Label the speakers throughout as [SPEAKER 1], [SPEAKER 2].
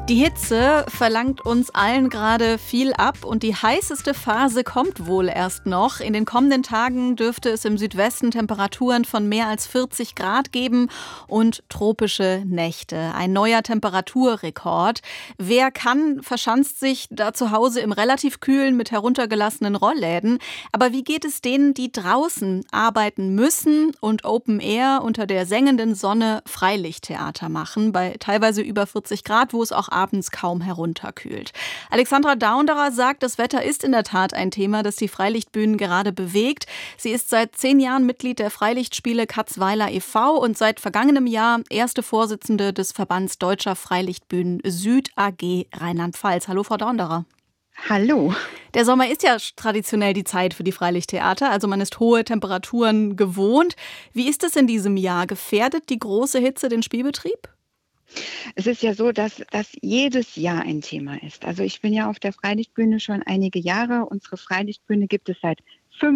[SPEAKER 1] Die Hitze verlangt uns allen gerade viel ab und die heißeste Phase kommt wohl erst noch. In den kommenden Tagen dürfte es im Südwesten Temperaturen von mehr als 40 Grad geben und tropische Nächte. Ein neuer Temperaturrekord. Wer kann, verschanzt sich da zu Hause im relativ kühlen mit heruntergelassenen Rollläden. Aber wie geht es denen, die draußen arbeiten müssen und Open Air unter der sengenden Sonne Freilichttheater machen, bei teilweise über 40 Grad, wo es auch abends kaum herunterkühlt? Alexandra Daunderer sagt, das Wetter ist in der Tat ein Thema, das die Freilichtbühnen gerade bewegt. Sie ist seit 10 Jahren Mitglied der Freilichtspiele Katzweiler e.V. und seit vergangenem Jahr erste Vorsitzende des Verbands Deutscher Freilichtbühnen Süd AG Rheinland-Pfalz. Hallo, Frau Daunderer.
[SPEAKER 2] Hallo.
[SPEAKER 1] Der Sommer ist ja traditionell die Zeit für die Freilichttheater, also man ist hohe Temperaturen gewohnt. Wie ist es in diesem Jahr? Gefährdet die große Hitze den Spielbetrieb?
[SPEAKER 2] Es ist ja so, dass das jedes Jahr ein Thema ist. Also ich bin ja auf der Freilichtbühne schon einige Jahre. Unsere Freilichtbühne gibt es seit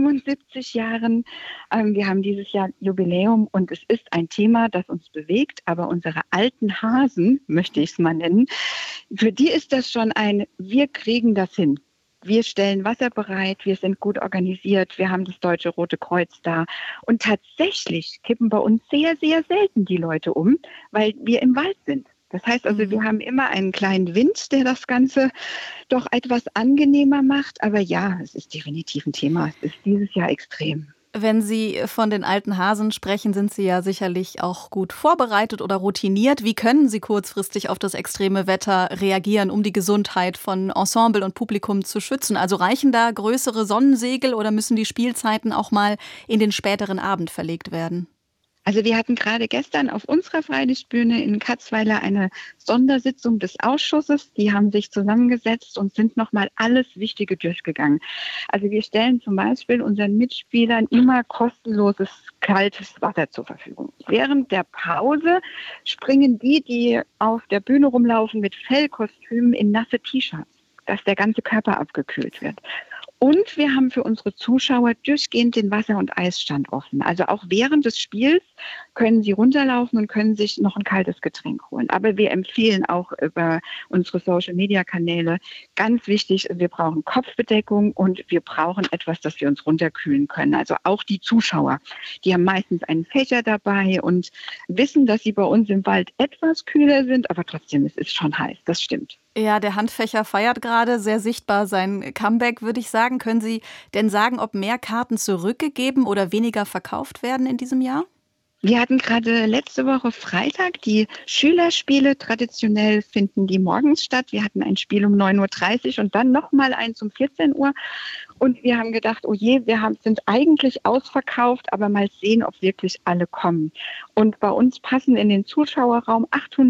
[SPEAKER 2] 75 Jahren. Wir haben dieses Jahr Jubiläum und es ist ein Thema, das uns bewegt. Aber unsere alten Hasen, möchte ich es mal nennen, für die ist das schon wir kriegen das hin. Wir stellen Wasser bereit, wir sind gut organisiert, wir haben das Deutsche Rote Kreuz da. Und tatsächlich kippen bei uns sehr, sehr selten die Leute um, weil wir im Wald sind. Das heißt also, wir haben immer einen kleinen Wind, der das Ganze doch etwas angenehmer macht. Aber ja, es ist definitiv ein Thema. Es ist dieses Jahr extrem.
[SPEAKER 1] Wenn Sie von den alten Hasen sprechen, sind Sie ja sicherlich auch gut vorbereitet oder routiniert. Wie können Sie kurzfristig auf das extreme Wetter reagieren, um die Gesundheit von Ensemble und Publikum zu schützen? Also reichen da größere Sonnensegel oder müssen die Spielzeiten auch mal in den späteren Abend verlegt werden?
[SPEAKER 2] Also wir hatten gerade gestern auf unserer Freilichtbühne in Katzweiler eine Sondersitzung des Ausschusses. Die haben sich zusammengesetzt und sind nochmal alles Wichtige durchgegangen. Also wir stellen zum Beispiel unseren Mitspielern immer kostenloses kaltes Wasser zur Verfügung. Während der Pause springen die auf der Bühne rumlaufen mit Fellkostümen in nasse T-Shirts, dass der ganze Körper abgekühlt wird. Und wir haben für unsere Zuschauer durchgehend den Wasser- und Eisstand offen. Also auch während des Spiels können sie runterlaufen und können sich noch ein kaltes Getränk holen. Aber wir empfehlen auch über unsere Social-Media-Kanäle, ganz wichtig, wir brauchen Kopfbedeckung und wir brauchen etwas, das wir uns runterkühlen können. Also auch die Zuschauer, die haben meistens einen Fächer dabei und wissen, dass sie bei uns im Wald etwas kühler sind, aber trotzdem, es ist schon heiß, das stimmt.
[SPEAKER 1] Ja, der Handfächer feiert gerade sehr sichtbar sein Comeback, würde ich sagen. Können Sie denn sagen, ob mehr Karten zurückgegeben oder weniger verkauft werden in diesem Jahr?
[SPEAKER 2] Wir hatten gerade letzte Woche Freitag die Schülerspiele. Traditionell finden die morgens statt. Wir hatten ein Spiel um 9:30 Uhr und dann nochmal eins um 14 Uhr. Und wir haben gedacht, oh je, sind eigentlich ausverkauft, aber mal sehen, ob wirklich alle kommen. Und bei uns passen in den Zuschauerraum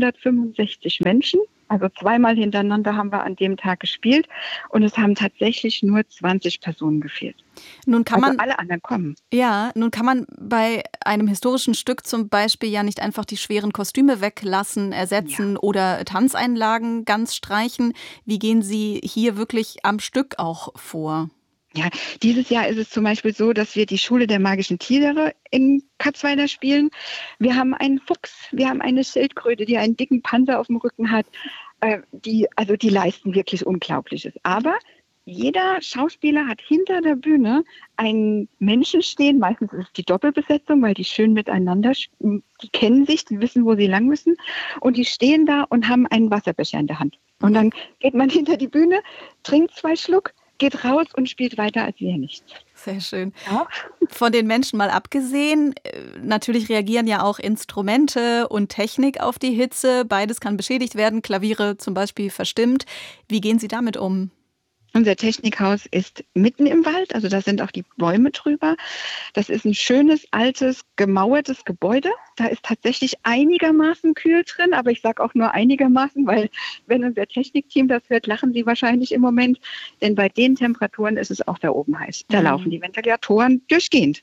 [SPEAKER 2] 865 Menschen. Also zweimal hintereinander haben wir an dem Tag gespielt und es haben tatsächlich nur 20 Personen gefehlt.
[SPEAKER 1] Nun kann man,
[SPEAKER 2] alle anderen kommen.
[SPEAKER 1] Ja, nun kann man bei einem historischen Stück zum Beispiel ja nicht einfach die schweren Kostüme weglassen, ersetzen oder Tanzeinlagen ganz streichen. Wie gehen Sie hier wirklich am Stück auch vor?
[SPEAKER 2] Ja, dieses Jahr ist es zum Beispiel so, dass wir die Schule der magischen Tiere in Katzweiler spielen. Wir haben einen Fuchs, wir haben eine Schildkröte, die einen dicken Panzer auf dem Rücken hat. Die leisten wirklich Unglaubliches. Aber jeder Schauspieler hat hinter der Bühne einen Menschen stehen. Meistens ist es die Doppelbesetzung, weil die schön miteinander, die kennen sich, die wissen, wo sie lang müssen. Und die stehen da und haben einen Wasserbecher in der Hand. Und dann geht man hinter die Bühne, trinkt 2 Schluck, geht raus und spielt weiter, als wäre nichts.
[SPEAKER 1] Sehr schön.
[SPEAKER 2] Ja.
[SPEAKER 1] Von den Menschen mal abgesehen, natürlich reagieren ja auch Instrumente und Technik auf die Hitze. Beides kann beschädigt werden, Klaviere zum Beispiel verstimmt. Wie gehen Sie damit um?
[SPEAKER 2] Unser Technikhaus ist mitten im Wald, also da sind auch die Bäume drüber. Das ist ein schönes, altes, gemauertes Gebäude. Da ist tatsächlich einigermaßen kühl drin, aber ich sage auch nur einigermaßen, weil wenn unser Technikteam das hört, lachen sie wahrscheinlich im Moment. Denn bei den Temperaturen ist es auch da oben heiß. Da laufen die Ventilatoren durchgehend.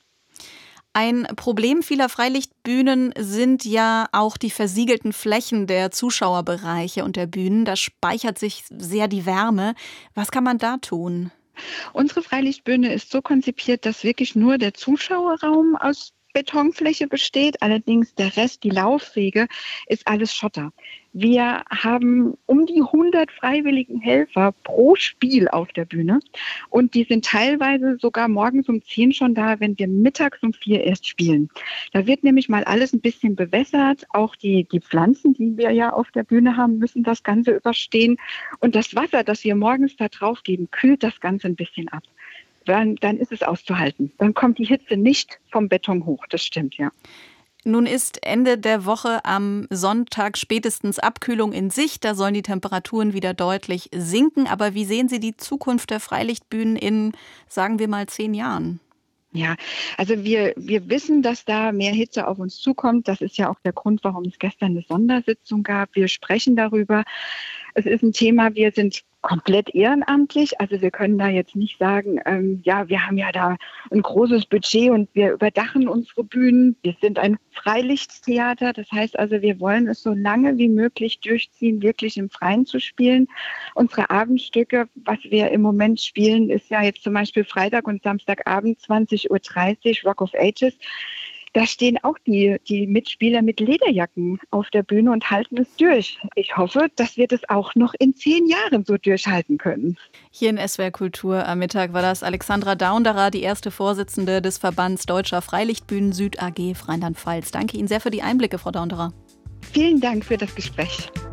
[SPEAKER 1] Ein Problem vieler Freilichtbühnen sind ja auch die versiegelten Flächen der Zuschauerbereiche und der Bühnen. Da speichert sich sehr die Wärme. Was kann man da tun?
[SPEAKER 2] Unsere Freilichtbühne ist so konzipiert, dass wirklich nur der Zuschauerraum aus Betonfläche besteht, allerdings der Rest, die Laufwege, ist alles Schotter. Wir haben um die 100 freiwilligen Helfer pro Spiel auf der Bühne und die sind teilweise sogar morgens um 10 schon da, wenn wir mittags um 4 erst spielen. Da wird nämlich mal alles ein bisschen bewässert, auch die Pflanzen, die wir ja auf der Bühne haben, müssen das Ganze überstehen und das Wasser, das wir morgens da drauf geben, kühlt das Ganze ein bisschen ab. Dann ist es auszuhalten. Dann kommt die Hitze nicht vom Beton hoch, das stimmt, ja.
[SPEAKER 1] Nun ist Ende der Woche am Sonntag spätestens Abkühlung in Sicht. Da sollen die Temperaturen wieder deutlich sinken. Aber wie sehen Sie die Zukunft der Freilichtbühnen in, sagen wir mal, 10 Jahren?
[SPEAKER 2] Ja, also wir wissen, dass da mehr Hitze auf uns zukommt. Das ist ja auch der Grund, warum es gestern eine Sondersitzung gab. Wir sprechen darüber. Es ist ein Thema, wir sind komplett ehrenamtlich. Also wir können da jetzt nicht sagen, wir haben ja da ein großes Budget und wir überdachen unsere Bühnen. Wir sind ein Freilichttheater. Das heißt also, wir wollen es so lange wie möglich durchziehen, wirklich im Freien zu spielen. Unsere Abendstücke, was wir im Moment spielen, ist ja jetzt zum Beispiel Freitag und Samstagabend 20:30 Uhr Rock of Ages. Da stehen auch die Mitspieler mit Lederjacken auf der Bühne und halten es durch. Ich hoffe, dass wir das auch noch in 10 Jahren so durchhalten können.
[SPEAKER 1] Hier in SWR Kultur am Mittag war das Alexandra Daunderer, die erste Vorsitzende des Verbands Deutscher Freilichtbühnen Süd AG Rheinland-Pfalz. Danke Ihnen sehr für die Einblicke, Frau Daunderer.
[SPEAKER 2] Vielen Dank für das Gespräch.